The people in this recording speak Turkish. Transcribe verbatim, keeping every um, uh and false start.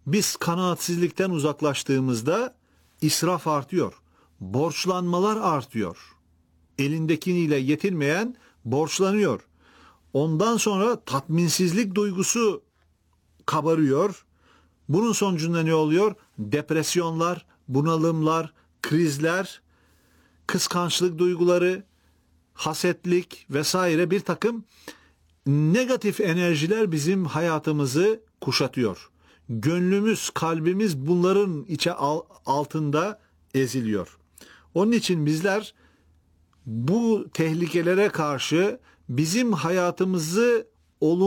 Biz kanaatsizlikten uzaklaştığımızda israf artıyor. Borçlanmalar artıyor. Elindekiniyle yetinmeyen borçlanıyor. Ondan sonra tatminsizlik duygusu kabarıyor. Bunun sonucunda ne oluyor? Depresyonlar, bunalımlar, krizler, kıskançlık duyguları, hasetlik vesaire bir takım negatif enerjiler bizim hayatımızı kuşatıyor. Gönlümüz, kalbimiz bunların içe altında eziliyor. Onun için bizler bu tehlikelere karşı bizim hayatımızı olumlu